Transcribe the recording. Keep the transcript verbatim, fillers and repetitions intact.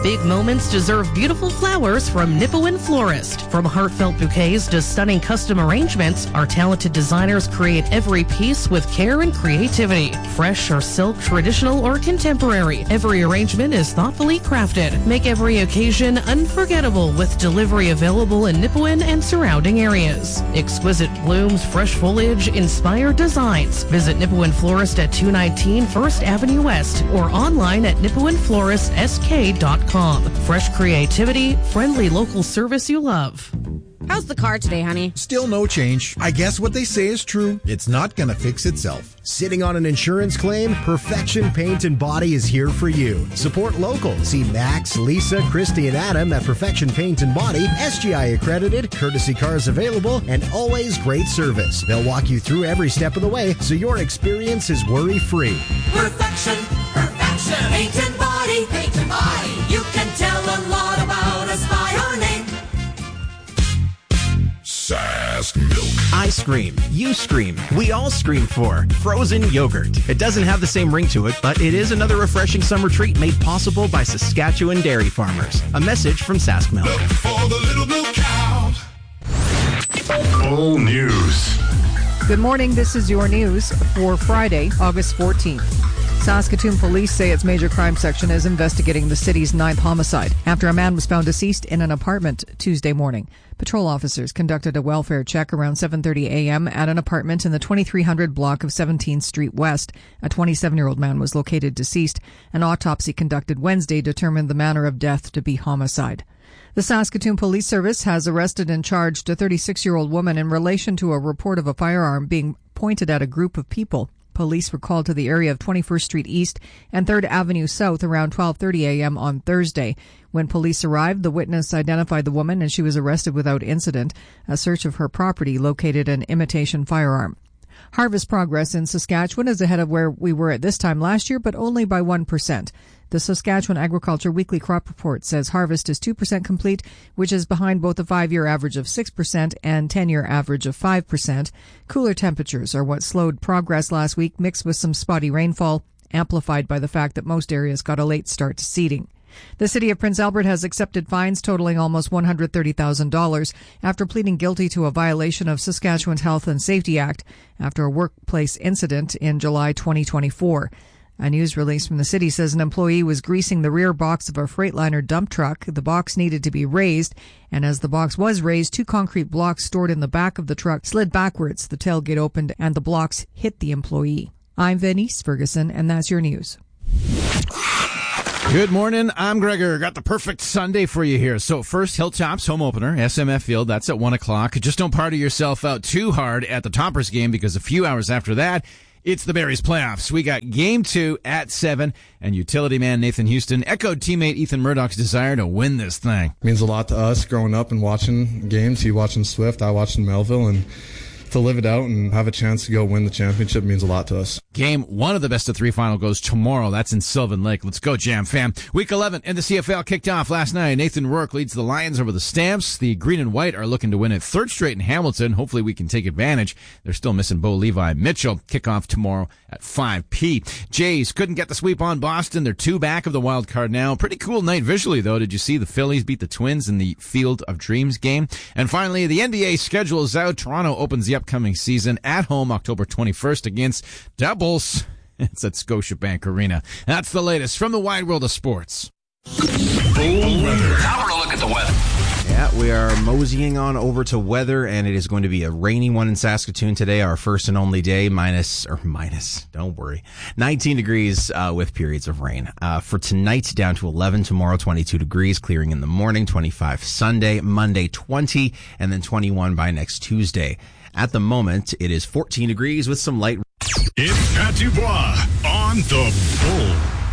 Big moments deserve beautiful flowers from Nipawin Florist. From heartfelt bouquets to stunning custom arrangements, our talented designers create every piece with care and creativity. Fresh or silk, traditional or contemporary, every arrangement is thoughtfully crafted. Make every occasion unforgettable with delivery available in Nipawin and surrounding areas. Exquisite blooms, fresh foliage, inspired designs. Visit Nipawin Florist at two nineteen First Avenue West or online at nipawin florist s k dot com. Fresh creativity, friendly local service you love. How's the car today, honey? Still no change. I guess what they say is true. It's not going to fix itself. Sitting on an insurance claim? Perfection Paint and Body is here for you. Support local. See Max, Lisa, Christy, and Adam at Perfection Paint and Body. S G I accredited, courtesy cars available, and always great service. They'll walk you through every step of the way so your experience is worry-free. Perfection, Perfection Paint and Body, Paint and Body. You can tell a lot about us by our name. Sask Milk. I scream. You scream. We all scream for frozen yogurt. It doesn't have the same ring to it, but it is another refreshing summer treat made possible by Saskatchewan dairy farmers. A message from Sask Milk. Milk for the little milk cow. Full news. Good morning. This is your news for Friday, August fourteenth. Saskatoon police say its major crime section is investigating the city's ninth homicide after a man was found deceased in an apartment Tuesday morning. Patrol officers conducted a welfare check around seven thirty a.m. at an apartment in the twenty-three hundred block of seventeenth Street West. A twenty-seven-year-old man was located deceased. An autopsy conducted Wednesday determined the manner of death to be homicide. The Saskatoon Police Service has arrested and charged a thirty-six-year-old woman in relation to a report of a firearm being pointed at a group of people. Police were called to the area of twenty-first Street East and third Avenue South around twelve thirty a.m. on Thursday. When police arrived, the witness identified the woman and she was arrested without incident. A search of her property located an imitation firearm. Harvest progress in Saskatchewan is ahead of where we were at this time last year, but only by one percent. The Saskatchewan Agriculture Weekly Crop Report says harvest is two percent complete, which is behind both the five-year average of six percent and ten-year average of five percent. Cooler temperatures are what slowed progress last week, mixed with some spotty rainfall, amplified by the fact that most areas got a late start to seeding. The city of Prince Albert has accepted fines totaling almost one hundred thirty thousand dollars after pleading guilty to a violation of Saskatchewan's Health and Safety Act after a workplace incident in July twenty twenty-four. A news release from the city says an employee was greasing the rear box of a Freightliner dump truck. The box needed to be raised, and as the box was raised, two concrete blocks stored in the back of the truck slid backwards. The tailgate opened, and the blocks hit the employee. I'm Venice Ferguson, and that's your news. Good morning, I'm Gregor. Got the perfect Sunday for you here. So first, Hilltops home opener, S M F Field, that's at one o'clock. Just don't party yourself out too hard at the Toppers game, because a few hours after that, it's the Berries playoffs. We got game two at seven, and utility man Nathan Houston echoed teammate Ethan Murdoch's desire to win this thing. It means a lot to us growing up and watching games. He watching Swift, I watching Melville, and to live it out and have a chance to go win the championship means a lot to us. Game one of the best of three final goes tomorrow. That's in Sylvan Lake. Let's go, Jam fam. Week eleven in the C F L kicked off last night. Nathan Rourke leads the Lions over the Stamps. The Green and White are looking to win it third straight in Hamilton. Hopefully we can take advantage. They're still missing Bo Levi Mitchell. Kickoff tomorrow at five p.m. Jays couldn't get the sweep on Boston. They're two back of the wild card now. Pretty cool night visually, though. Did you see the Phillies beat the Twins in the Field of Dreams game? And finally, the N B A schedule is out. Toronto opens the upcoming season at home October twenty-first against Devils. It's at Scotiabank Arena. That's the latest from the wide world of sports. Full weather. Now we're going to look at the weather. Yeah, we are moseying on over to weather, and it is going to be a rainy one in Saskatoon today, our first and only day, minus, or minus, don't worry, nineteen degrees uh, with periods of rain. Uh, for tonight, down to eleven, tomorrow twenty-two degrees, clearing in the morning, twenty-five Sunday, Monday twenty, and then twenty-one by next Tuesday. At the moment, it is fourteen degrees with some light. It's Pat Dubois on the Bull.